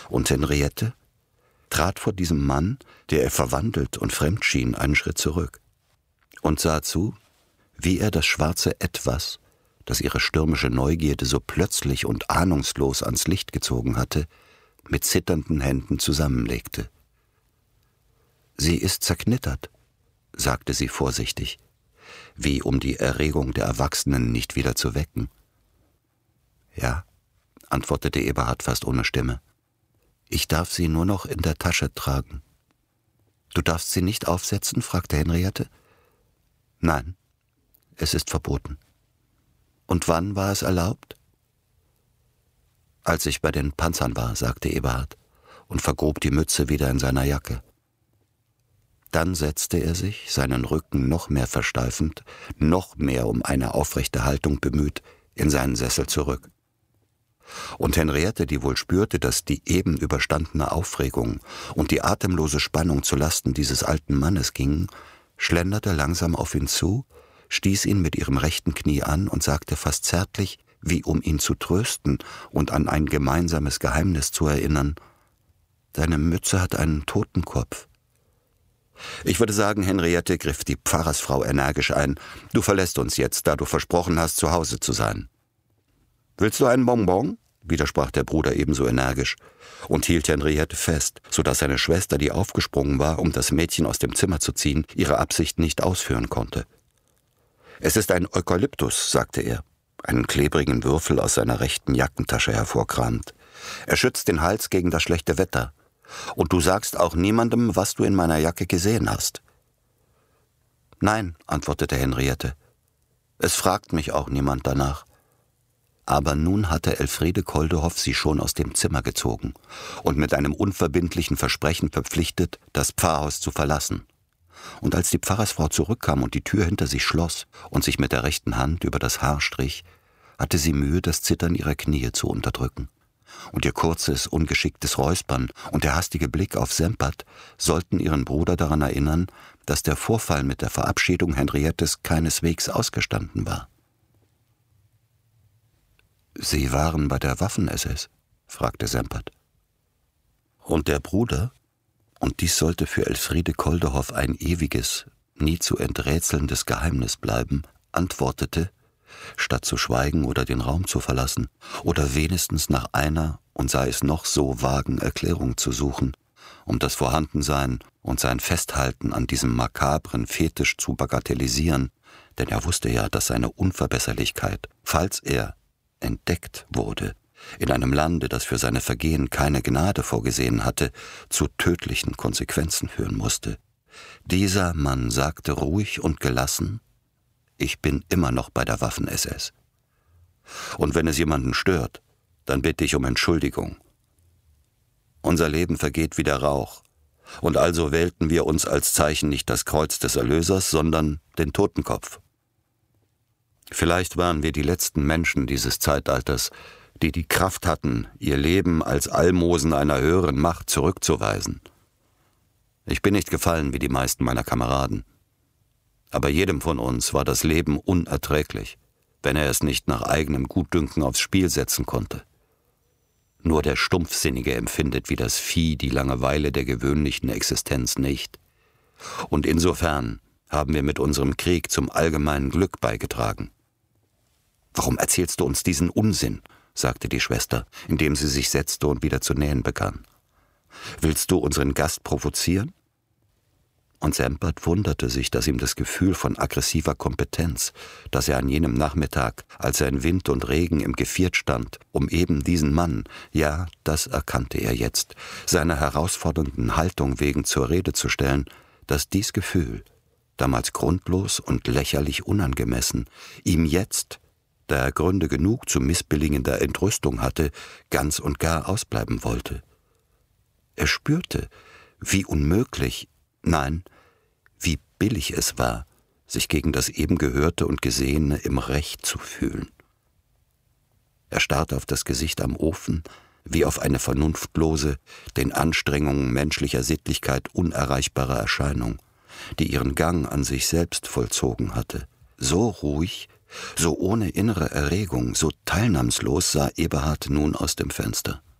Und Henriette trat vor diesem Mann, der ihr verwandelt und fremd schien, einen Schritt zurück und sah zu, wie er das schwarze Etwas, das ihre stürmische Neugierde so plötzlich und ahnungslos ans Licht gezogen hatte, mit zitternden Händen zusammenlegte. »Sie ist zerknittert«, sagte sie vorsichtig, wie um die Erregung der Erwachsenen nicht wieder zu wecken. »Ja«, antwortete Eberhard fast ohne Stimme. »Ich darf sie nur noch in der Tasche tragen.« »Du darfst sie nicht aufsetzen?« fragte Henriette. »Nein, es ist verboten.« »Und wann war es erlaubt?« »Als ich bei den Panzern war«, sagte Eberhard und vergrub die Mütze wieder in seiner Jacke. Dann setzte er sich, seinen Rücken noch mehr versteifend, noch mehr um eine aufrechte Haltung bemüht, in seinen Sessel zurück. Und Henriette, die wohl spürte, dass die eben überstandene Aufregung und die atemlose Spannung zu Lasten dieses alten Mannes gingen, schlenderte langsam auf ihn zu, stieß ihn mit ihrem rechten Knie an und sagte fast zärtlich, wie um ihn zu trösten und an ein gemeinsames Geheimnis zu erinnern: »Deine Mütze hat einen Totenkopf.« »Ich würde sagen, Henriette«, griff die Pfarrersfrau energisch ein, »du verlässt uns jetzt, da du versprochen hast, zu Hause zu sein.« »Willst du einen Bonbon?« widersprach der Bruder ebenso energisch und hielt Henriette fest, so dass seine Schwester, die aufgesprungen war, um das Mädchen aus dem Zimmer zu ziehen, ihre Absicht nicht ausführen konnte. »Es ist ein Eukalyptus«, sagte er, einen klebrigen Würfel aus seiner rechten Jackentasche hervorkramend. »Er schützt den Hals gegen das schlechte Wetter. Und du sagst auch niemandem, was du in meiner Jacke gesehen hast.« »Nein«, antwortete Henriette. »Es fragt mich auch niemand danach.« Aber nun hatte Elfriede Koldehoff sie schon aus dem Zimmer gezogen und mit einem unverbindlichen Versprechen verpflichtet, das Pfarrhaus zu verlassen. Und als die Pfarrersfrau zurückkam und die Tür hinter sich schloss und sich mit der rechten Hand über das Haar strich, hatte sie Mühe, das Zittern ihrer Knie zu unterdrücken. Und ihr kurzes, ungeschicktes Räuspern und der hastige Blick auf Sempert sollten ihren Bruder daran erinnern, dass der Vorfall mit der Verabschiedung Henriettes keineswegs ausgestanden war. »Sie waren bei der Waffen-SS?« fragte Sempert. Und der Bruder, und dies sollte für Elfriede Koldehoff ein ewiges, nie zu enträtselndes Geheimnis bleiben, antwortete, statt zu schweigen oder den Raum zu verlassen, oder wenigstens nach einer, und sei es noch so vagen Erklärung zu suchen, um das Vorhandensein und sein Festhalten an diesem makabren Fetisch zu bagatellisieren, denn er wusste ja, dass seine Unverbesserlichkeit, falls er entdeckt wurde, in einem Lande, das für seine Vergehen keine Gnade vorgesehen hatte, zu tödlichen Konsequenzen führen musste. Dieser Mann sagte ruhig und gelassen: »Ich bin immer noch bei der Waffen-SS. Und wenn es jemanden stört, dann bitte ich um Entschuldigung. Unser Leben vergeht wie der Rauch, und also wählten wir uns als Zeichen nicht das Kreuz des Erlösers, sondern den Totenkopf. Vielleicht waren wir die letzten Menschen dieses Zeitalters, die die Kraft hatten, ihr Leben als Almosen einer höheren Macht zurückzuweisen. Ich bin nicht gefallen wie die meisten meiner Kameraden. Aber jedem von uns war das Leben unerträglich, wenn er es nicht nach eigenem Gutdünken aufs Spiel setzen konnte. Nur der Stumpfsinnige empfindet wie das Vieh die Langeweile der gewöhnlichen Existenz nicht. Und insofern haben wir mit unserem Krieg zum allgemeinen Glück beigetragen.« »Warum erzählst du uns diesen Unsinn?« sagte die Schwester, indem sie sich setzte und wieder zu nähen begann. »Willst du unseren Gast provozieren?« Und Sempert wunderte sich, dass ihm das Gefühl von aggressiver Kompetenz, das er an jenem Nachmittag, als er in Wind und Regen im Geviert stand, um eben diesen Mann, ja, das erkannte er jetzt, seiner herausfordernden Haltung wegen zur Rede zu stellen, dass dies Gefühl, damals grundlos und lächerlich unangemessen, ihm jetzt, da er Gründe genug zu missbilligender Entrüstung hatte, ganz und gar ausbleiben wollte. Er spürte, wie unmöglich, nein, wie billig es war, sich gegen das eben Gehörte und Gesehene im Recht zu fühlen. Er starrte auf das Gesicht am Ofen, wie auf eine vernunftlose, den Anstrengungen menschlicher Sittlichkeit unerreichbare Erscheinung, die ihren Gang an sich selbst vollzogen hatte. So ruhig, so ohne innere Erregung, so teilnahmslos sah Eberhard nun aus dem Fenster.